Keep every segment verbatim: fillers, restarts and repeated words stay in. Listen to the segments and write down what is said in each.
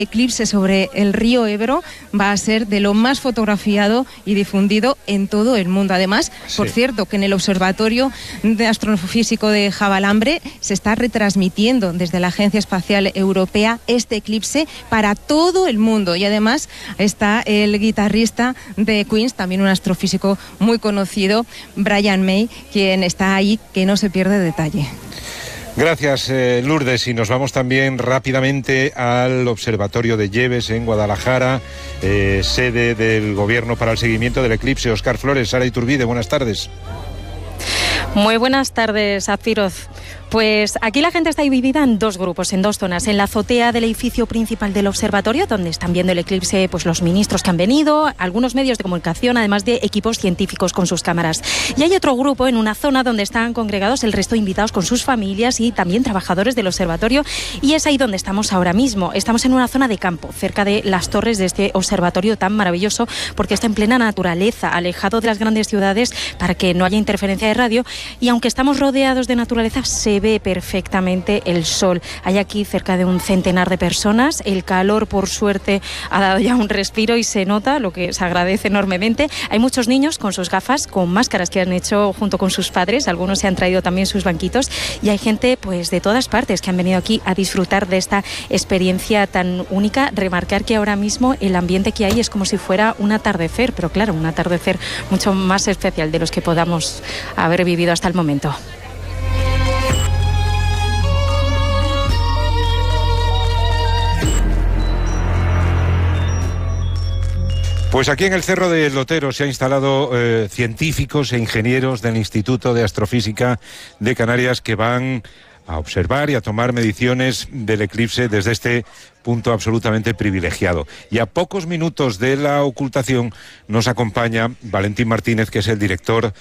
eclipse sobre el río Ebro va a ser de lo más fotografiado y difundido en todo el mundo. Además, sí. por cierto, que en el Observatorio de Astrofísico de Javalambre se está retransmitiendo desde la Agencia Espacial Europea este eclipse para todo el mundo. Y además está el guitarrista de Queen, también un astrofísico muy conocido, Brian May, quien está ahí, que no se pierde detalle. Gracias, eh, Lourdes, y nos vamos también rápidamente al Observatorio de Lleves en Guadalajara, eh, sede del Gobierno para el seguimiento del eclipse. Óscar Flores, Sara Iturbide, buenas tardes. Muy buenas tardes, Azpiroz. Pues aquí la gente está dividida en dos grupos, en dos zonas. En la azotea del edificio principal del observatorio, donde están viendo el eclipse pues los ministros que han venido, algunos medios de comunicación, además de equipos científicos con sus cámaras. Y hay otro grupo en una zona donde están congregados el resto de invitados con sus familias y también trabajadores del observatorio. Y es ahí donde estamos ahora mismo. Estamos en una zona de campo, cerca de las torres de este observatorio tan maravilloso, porque está en plena naturaleza, alejado de las grandes ciudades para que no haya interferencia de radio. Y aunque estamos rodeados de naturaleza, se ve perfectamente el sol. Hay aquí cerca de un centenar de personas. El calor, por suerte, ha dado ya un respiro y se nota, lo que se agradece enormemente. Hay muchos niños con sus gafas, con máscaras que han hecho junto con sus padres. Algunos se han traído también sus banquitos. Y hay gente pues de todas partes que han venido aquí a disfrutar de esta experiencia tan única. Remarcar que ahora mismo el ambiente que hay es como si fuera un atardecer, pero claro, un atardecer mucho más especial de los que podamos haber vivido hasta el momento. Pues aquí en el Cerro del Lotero se han instalado eh, científicos e ingenieros del Instituto de Astrofísica de Canarias que van a observar y a tomar mediciones del eclipse desde este punto absolutamente privilegiado. Y a pocos minutos de la ocultación nos acompaña Valentín Martínez, que es el director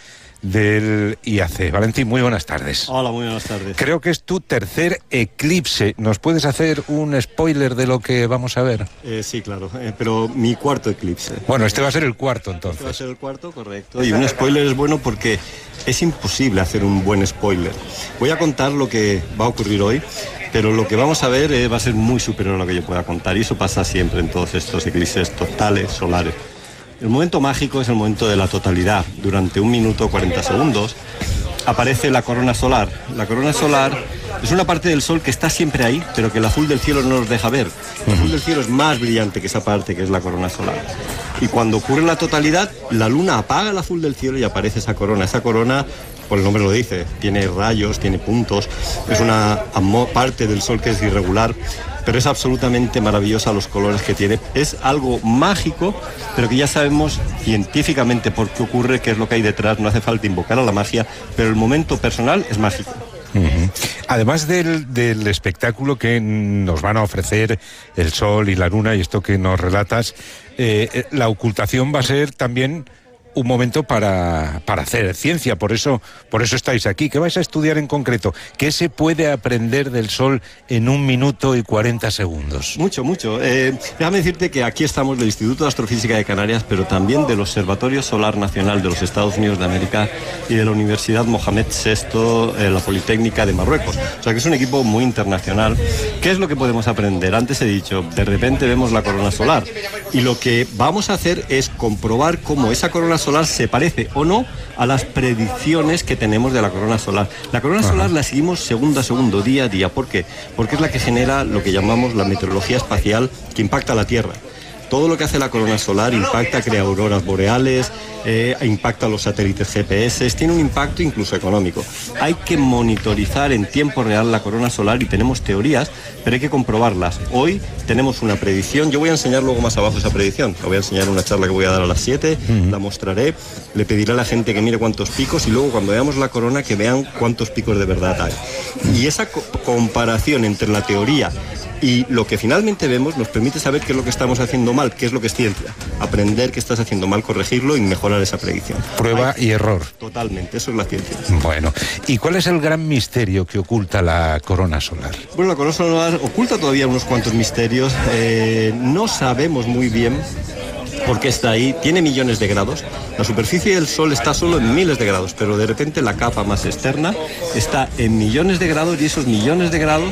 del I A C. Valentín, muy buenas tardes. Hola, muy buenas tardes. Creo que es tu tercer eclipse. ¿Nos puedes hacer un spoiler de lo que vamos a ver? Eh, sí, claro, eh, pero mi cuarto eclipse. Bueno, este va a ser el cuarto, entonces. Este va a ser el cuarto, correcto. Y un spoiler es bueno porque es imposible hacer un buen spoiler. Voy a contar lo que va a ocurrir hoy, pero lo que vamos a ver eh, va a ser muy superior a lo que yo pueda contar. Y eso pasa siempre en todos estos eclipses totales, solares. El momento mágico es el momento de la totalidad. Durante un minuto cuarenta segundos aparece la corona solar. La corona solar es una parte del sol que está siempre ahí, pero que el azul del cielo no nos deja ver. El azul del cielo es más brillante que esa parte que es la corona solar. Y cuando ocurre la totalidad, la luna apaga el azul del cielo y aparece esa corona. Esa corona, por el nombre lo dice, tiene rayos, tiene puntos, es una parte del sol que es irregular, pero es absolutamente maravillosa los colores que tiene. Es algo mágico, pero que ya sabemos científicamente por qué ocurre, qué es lo que hay detrás. No hace falta invocar a la magia, pero el momento personal es mágico. Uh-huh. Además del, del espectáculo que nos van a ofrecer el sol y la luna y esto que nos relatas, eh, la ocultación va a ser también un momento para, para hacer ciencia, por eso, por eso estáis aquí. ¿Qué vais a estudiar en concreto? ¿Qué se puede aprender del sol en un minuto y cuarenta segundos? Mucho, mucho. Eh, déjame decirte que aquí estamos del Instituto de Astrofísica de Canarias, pero también del Observatorio Solar Nacional de los Estados Unidos de América y de la Universidad Mohamed sexto, eh, la Politécnica de Marruecos. O sea que es un equipo muy internacional. ¿Qué es lo que podemos aprender? Antes he dicho, de repente vemos la corona solar y lo que vamos a hacer es comprobar cómo esa corona solar se parece o no a las predicciones que tenemos de la corona solar. La corona Ajá. solar la seguimos segundo a segundo, día a día. ¿Por qué? Porque es la que genera lo que llamamos la meteorología espacial que impacta a la Tierra. Todo lo que hace la corona solar impacta, crea auroras boreales, eh, impacta los satélites G P S, tiene un impacto incluso económico. Hay que monitorizar en tiempo real la corona solar y tenemos teorías, pero hay que comprobarlas. Hoy tenemos una predicción, yo voy a enseñar luego más abajo esa predicción, la voy a enseñar en una charla que voy a dar a las siete, uh-huh. la mostraré, le pediré a la gente que mire cuántos picos y luego cuando veamos la corona que vean cuántos picos de verdad hay. Y esa co- comparación entre la teoría y lo que finalmente vemos nos permite saber qué es lo que estamos haciendo mal, qué es lo que es ciencia. Aprender qué estás haciendo mal, corregirlo y mejorar esa predicción. Prueba Ay, y error. Totalmente, eso es la ciencia. Bueno, ¿y cuál es el gran misterio que oculta la corona solar? Bueno, la corona solar oculta todavía unos cuantos misterios. Eh, no sabemos muy bien por qué está ahí. Tiene millones de grados. La superficie del Sol está solo en miles de grados, pero de repente la capa más externa está en millones de grados y esos millones de grados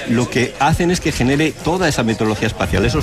lo que hacen es que genere toda esa meteorología espacial, esos